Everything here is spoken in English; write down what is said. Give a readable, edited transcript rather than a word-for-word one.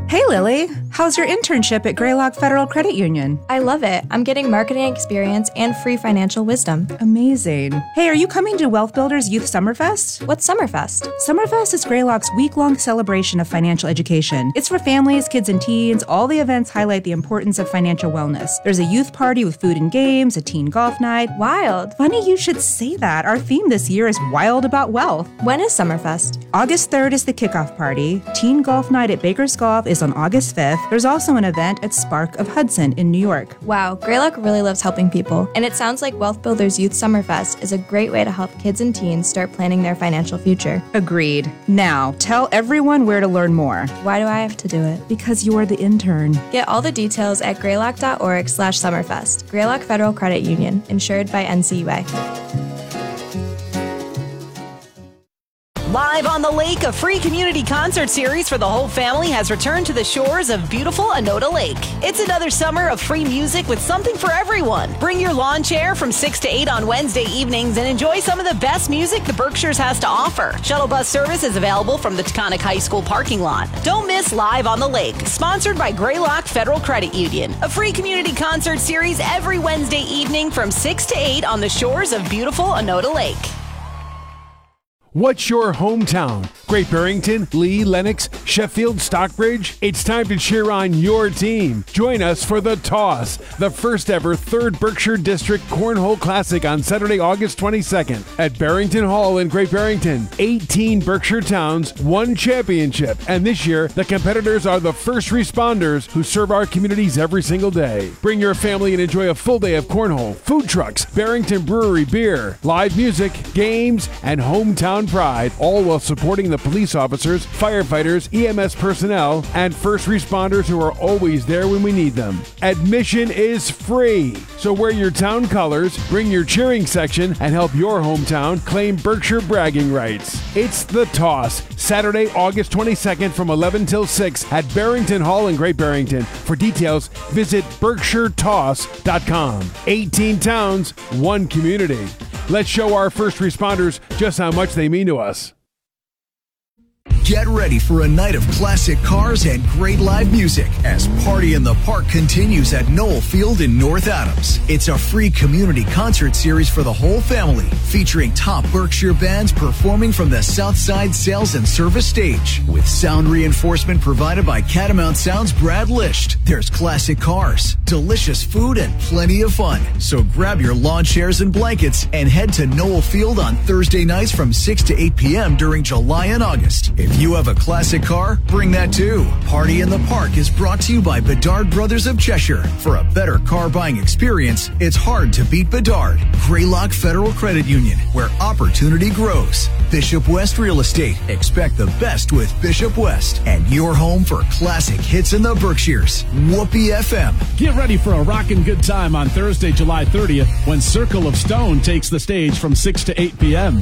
Hey, Lily. How's your internship at Greylock Federal Credit Union? I love it. I'm getting marketing experience and free financial wisdom. Amazing. Hey, are you coming to Wealth Builders Youth Summerfest? What's Summerfest? Summerfest is Greylock's week-long celebration of financial education. It's for families, kids, and teens. All the events highlight the importance of financial wellness. There's a youth party with food and games, a teen golf night. Wild. Funny you should say that. Our theme this year is Wild About Wealth. When is Summerfest? August 3rd is the kickoff party. Teen golf night at Baker's Golf is on August 5th. There's also an event at Spark of Hudson in New York. Wow, Greylock really loves helping people. And it sounds like Wealth Builders Youth Summerfest is a great way to help kids and teens start planning their financial future. Agreed. Now, tell everyone where to learn more. Why do I have to do it? Because you're the intern. Get all the details at greylock.org/summerfest. Greylock Federal Credit Union, insured by NCUA. Live on the Lake, a free community concert series for the whole family has returned to the shores of beautiful Onoda Lake. It's another summer of free music with something for everyone. Bring your lawn chair from 6 to 8 on Wednesday evenings and enjoy some of the best music the Berkshires has to offer. Shuttle bus service is available from the Taconic High School parking lot. Don't miss Live on the Lake, sponsored by Greylock Federal Credit Union. A free community concert series every Wednesday evening from 6 to 8 on the shores of beautiful Onoda Lake. What's your hometown? Great Barrington, Lee, Lenox, Sheffield, Stockbridge? It's time to cheer on your team. Join us for the Toss, the first ever 3rd Berkshire District Cornhole Classic on Saturday, August 22nd at Barrington Hall in Great Barrington. 18 Berkshire towns, 1 championship. And this year, the competitors are the first responders who serve our communities every single day. Bring your family and enjoy a full day of cornhole, food trucks, Barrington Brewery beer, live music, games, and hometown pride, all while supporting the police officers, firefighters, EMS personnel, and first responders who are always there when we need them. Admission is free, so wear your town colors, bring your cheering section, and help your hometown claim Berkshire bragging rights. It's the Toss, Saturday, August 22nd from 11 till 6 at Barrington Hall in Great Barrington. For details, visit BerkshireToss.com. 18 towns, 1 community. Let's show our first responders just how much they mean to us. Get ready for a night of classic cars and great live music as Party in the Park continues at Knoll Field in North Adams. It's a free community concert series for the whole family, featuring top Berkshire bands performing from the Southside Sales and Service stage. With sound reinforcement provided by Catamount Sound's Brad Lisht. There's classic cars, delicious food, and plenty of fun. So grab your lawn chairs and blankets and head to Knoll Field on Thursday nights from 6 to 8 p.m. during July and August. If you have a classic car, bring that too. Party in the Park is brought to you by Bedard Brothers of Cheshire. For a better car buying experience, it's hard to beat Bedard. Greylock Federal Credit Union, where opportunity grows. Bishop West Real Estate. Expect the best with Bishop West. And your home for classic hits in the Berkshires. Whoopee FM. Get ready for a rockin' good time on Thursday, July 30th, when Circle of Stone takes the stage from 6 to 8 p.m.